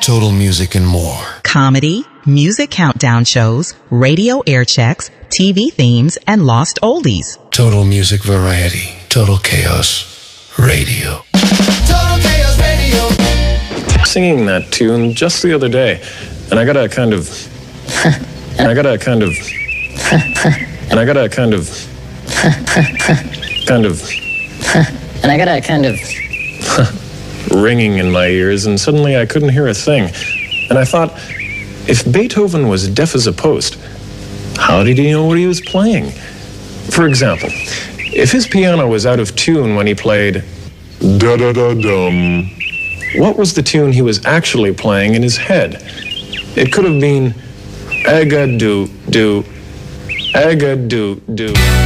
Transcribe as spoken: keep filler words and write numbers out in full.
Total Music and more. Comedy, music countdown shows, radio air checks, T V themes, and lost oldies. Total Music Variety. Total Chaos Radio. Total Chaos Radio. Singing that tune just the other day, and I got a kind of, and I got a kind of, and I got a kind of, kind of, and I got a kind of ringing in my ears, and suddenly I couldn't hear a thing. And I thought, if Beethoven was deaf as a post, how did he know what he was playing? For example, if his piano was out of tune when he played da-da-da-dum, what was the tune he was actually playing in his head? It could have been aga-do-do, aga-do-do.